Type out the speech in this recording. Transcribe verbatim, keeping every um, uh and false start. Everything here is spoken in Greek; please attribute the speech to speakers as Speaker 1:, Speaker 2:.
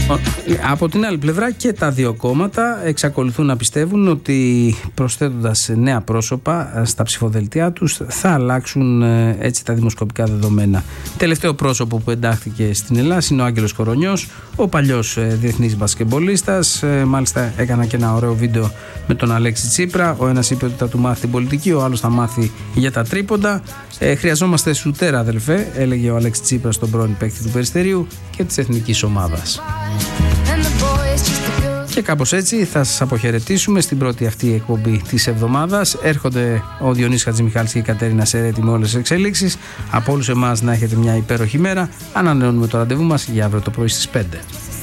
Speaker 1: Από την άλλη πλευρά και τα δύο κόμματα εξακολουθούν να πιστεύουν ότι προσθέτοντας νέα πρόσωπα στα ψηφοδελτία τους θα αλλάξουν έτσι τα δημοσκοπικά δεδομένα. Τελευταίο πρόσωπο που εντάχθηκε στην Ελλάδα είναι ο Άγγελος Κορονιός, ο παλιός διεθνής μπασκετμπολίστας. Μάλιστα έκανα και ένα ωραίο βίντεο με τον Αλέξη Τσίπρα. Ο ένας είπε ότι θα του μάθει την πολιτική, ο άλλος θα μάθει για τα τρίποντα. Ε, χρειαζόμαστε σουτέρα, αδελφέ, έλεγε ο Αλέξη Τσίπρας στον πρώην παίκτη του Περιστερίου και της εθνικής ομάδας. Και κάπως έτσι θα σας αποχαιρετήσουμε στην πρώτη αυτή εκπομπή της εβδομάδας. Έρχονται ο Διονύσης Χατζημιχάλης και η Κατερίνα Σερέτη με όλες τις εξελίξεις. Από όλους εμάς να έχετε μια υπέροχη μέρα. Ανανεώνουμε το ραντεβού μας για αύριο το πρωί στις πέντε.